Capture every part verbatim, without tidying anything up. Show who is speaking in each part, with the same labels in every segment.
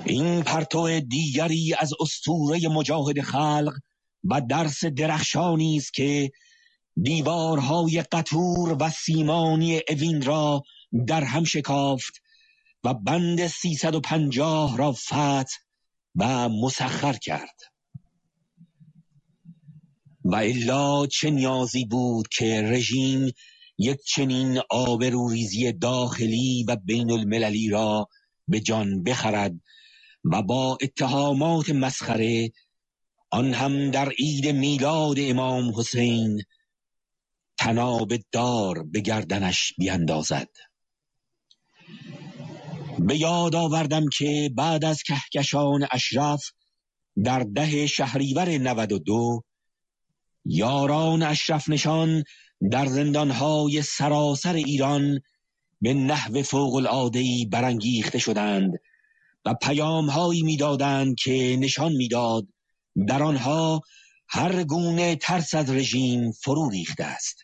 Speaker 1: این پرتو دیگری از اسطوره مجاهد خلق و درس درخشانی است که دیوارهای قطور و سیمانی اوین را در هم شکافت و بند سیصد و پنجاه را فتح و مسخر کرد. و الا چه نیازی بود که رژیم یک چنین آبروریزی داخلی و بین المللی را به جان بخرد و با اتهامات مسخره، آن هم در عید میلاد امام حسین، طناب دار به گردنش بیندازد. به یاد آوردم که بعد از کهکشان اشرف در ده شهریور نود و دو، یاران اشرف نشان در زندانهای سراسر ایران به نحو فوق العاده‌ای برانگیخته شدند و پیام‌هایی می‌دادند که نشان می‌داد در آنها هر گونه ترس از رژیم فرو ریخته است.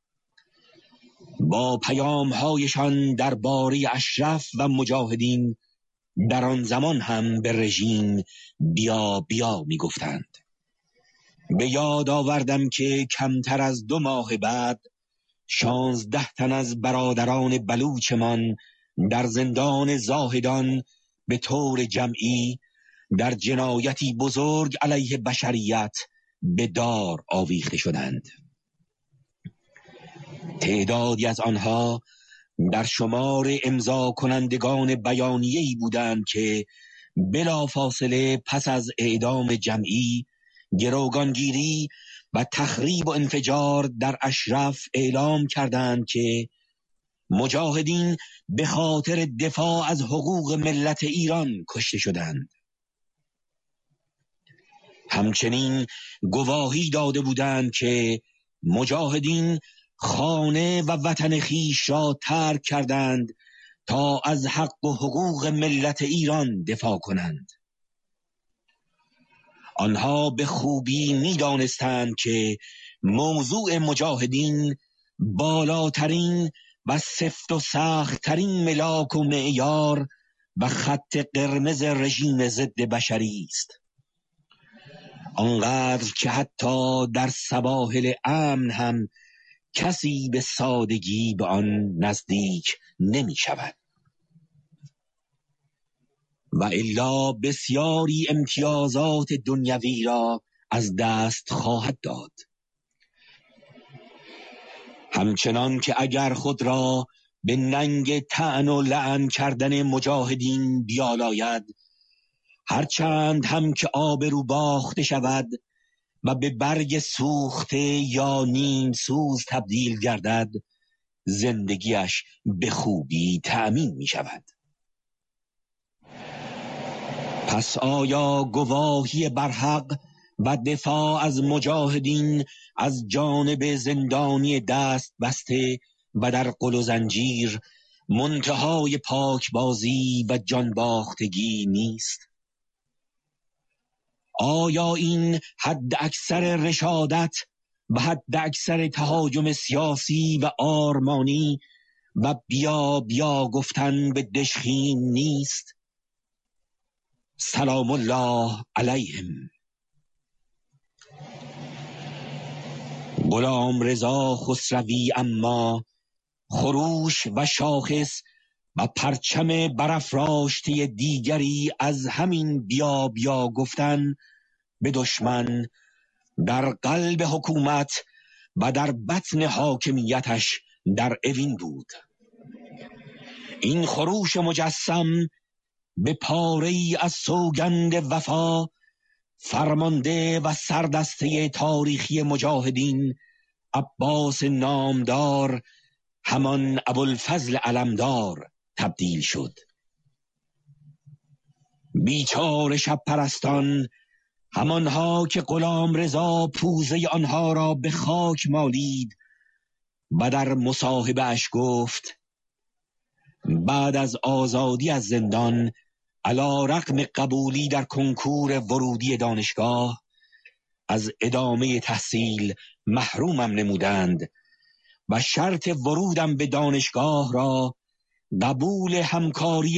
Speaker 1: با پیام‌هایشان درباره اشرف و مجاهدین در آن زمان هم به رژیم بیا بیا می‌گفتند. به یاد آوردم که کمتر از دو ماه بعد شانزده تن از برادران بلوچمان در زندان زاهدان به طور جمعی در جنایتی بزرگ علیه بشریت به دار آویخته شدند. تعدادی از آنها در شمار امضا کنندگان بیانیه‌ای بودند که بلافاصله پس از اعدام جمعی، گروگانگیری و تخریب و انفجار در اشرف اعلام کردند که مجاهدین به خاطر دفاع از حقوق ملت ایران کشته شدند. همچنین گواهی داده بودند که مجاهدین خانه و وطن خیش را ترک کردند تا از حق و حقوق ملت ایران دفاع کنند. آنها به خوبی می دانستند که موضوع مجاهدین بالاترین و سفت و سخت‌ترین ملاک و معیار و خط قرمز رژیم ضد بشری است. آنقدر که حتی در سواحل امن هم کسی به سادگی به آن نزدیک نمی شود. و الا بسیاری امتیازات دنیوی را از دست خواهد داد. همچنان که اگر خود را به ننگ طعن و لعن کردن مجاهدین بیالاید، هرچند هم که آبرو باخته شود و به برگ سوخته یا نیم سوز تبدیل گردد، زندگیش به خوبی تأمین می شود. پس آیا گواهی برحق و دفاع از مجاهدین از جانب زندانی دست بسته و در قل و زنجیر منتهای پاکبازی و جانباختگی نیست؟ آیا این حد اکثر رشادت و حد اکثر تهاجم سیاسی و آرمانی و بیا بیا گفتن به دشخیم نیست؟ سلام الله علیهم. غلامرضا خسروی اما خروش و شاخص و پرچم برافراشته دیگری از همین بیا بیا گفتن به دشمن در قلب حکومت و در بطن حاکمیتش در اوین بود. این خروش مجسم به پاره‌ای از سوگند وفا فرمانده و سردسته تاریخی مجاهدین عباس نامدار، همان ابوالفضل علمدار، تبدیل شد. بیچاره شب پرستان، همانها که غلامرضا پوزه آنها را به خاک مالید و در مصاحبه اش گفت بعد از آزادی از زندان علی رغم قبولی در کنکور ورودی دانشگاه از ادامه تحصیل محرومم نمودند و شرط ورودم به دانشگاه را قبول همکاری